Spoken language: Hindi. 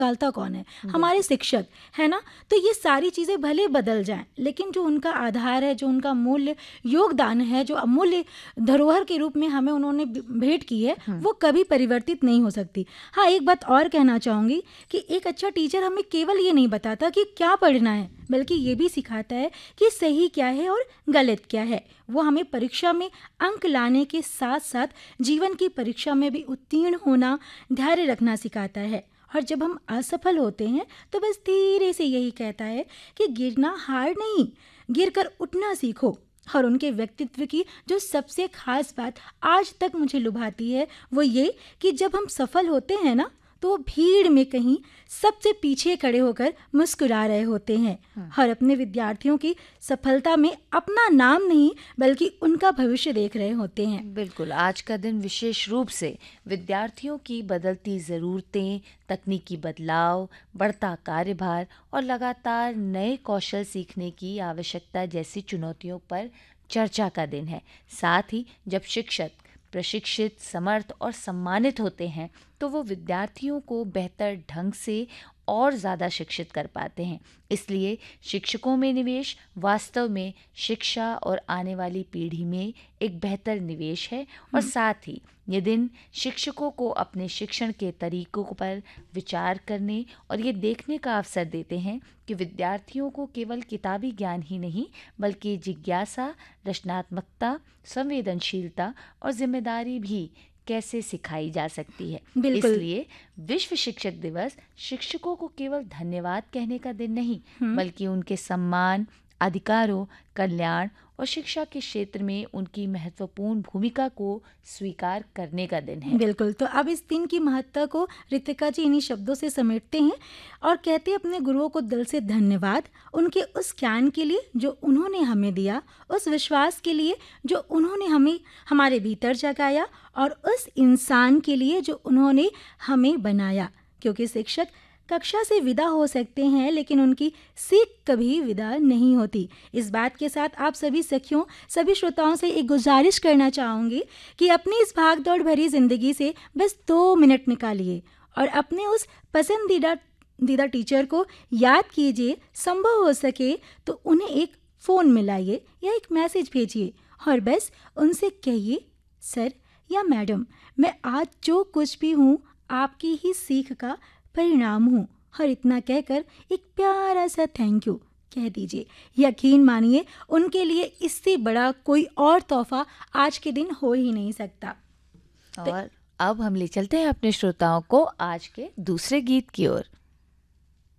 निकालता कौन है? हमारे शिक्षक, है ना? तो ये सारी चीज़ें भले बदल जाएँ, लेकिन जो उनका आधार है, जो उनका मूल्य योगदान है, जो अमूल्य धरोहर के रूप में हमें उन्होंने भेंट की है, वो कभी परिवर्तित नहीं हो सकती। हाँ, एक बात और कहना चाहूँगी कि एक अच्छा टीचर हमें केवल ये नहीं बताता कि क्या पढ़ना है, बल्कि ये भी सिखाता है कि सही क्या है और गलत क्या है। वो हमें परीक्षा में अंक लाने के साथ साथ जीवन की परीक्षा में भी उत्तीर्ण होना, धैर्य रखना सिखाता है। और जब हम असफल होते हैं तो बस धीरे से यही कहता है कि गिरना हार नहीं, गिरकर उठना सीखो। और उनके व्यक्तित्व की जो सबसे खास बात आज तक मुझे लुभाती है वो ये कि जब हम सफल होते हैं ना, तो वो भीड़ में कहीं सबसे पीछे खड़े होकर मुस्कुरा रहे होते हैं और अपने विद्यार्थियों की सफलता में अपना नाम नहीं बल्कि उनका भविष्य देख रहे होते हैं। बिल्कुल, आज का दिन विशेष रूप से विद्यार्थियों की बदलती ज़रूरतें, तकनीकी बदलाव, बढ़ता कार्यभार और लगातार नए कौशल सीखने की आवश्यकता जैसी चुनौतियों पर चर्चा का दिन है। साथ ही जब शिक्षक प्रशिक्षित, समर्थ और सम्मानित होते हैं तो वो विद्यार्थियों को बेहतर ढंग से और ज़्यादा शिक्षित कर पाते हैं। इसलिए शिक्षकों में निवेश वास्तव में शिक्षा और आने वाली पीढ़ी में एक बेहतर निवेश है। और साथ ही ये दिन शिक्षकों को अपने शिक्षण के तरीकों पर विचार करने और ये देखने का अवसर देते हैं कि विद्यार्थियों को केवल किताबी ज्ञान ही नहीं बल्कि जिज्ञासा, रचनात्मकता, संवेदनशीलता और जिम्मेदारी भी कैसे सिखाई जा सकती है। बिल्कुल। इसलिए विश्व शिक्षक दिवस शिक्षकों को केवल धन्यवाद कहने का दिन नहीं बल्कि उनके सम्मान, अधिकारों, कल्याण और शिक्षा के क्षेत्र में उनकी महत्वपूर्ण भूमिका को स्वीकार करने का दिन है। बिल्कुल, तो अब इस दिन की महत्ता को रितिका जी इन्हीं शब्दों से समेटते हैं और कहते हैं अपने गुरुओं को दिल से धन्यवाद, उनके उस ज्ञान के लिए जो उन्होंने हमें दिया, उस विश्वास के लिए जो उन्होंने हमें हमारे भीतर जगाया और उस इंसान के लिए जो उन्होंने हमें बनाया। क्योंकि शिक्षक कक्षा से विदा हो सकते हैं लेकिन उनकी सीख कभी विदा नहीं होती। इस बात के साथ आप सभी सखियों, सभी श्रोताओं से एक गुजारिश करना चाहूँगी कि अपनी इस भागदौड़ भरी ज़िंदगी से बस 2 मिनट निकालिए और अपने उस पसंदीदा टीचर को याद कीजिए। संभव हो सके तो उन्हें एक फ़ोन मिलाइए या एक मैसेज भेजिए और बस उनसे कहिए, सर या मैडम, मैं आज जो कुछ भी हूँ आपकी ही सीख का परिणाम हूँ। और इतना कहकर एक प्यारा सा थैंक यू कह दीजिए। यकीन मानिए उनके लिए इससे बड़ा कोई और तोहफा आज के दिन हो ही नहीं सकता। और अब हम ले चलते हैं अपने श्रोताओं को आज के दूसरे गीत की ओर।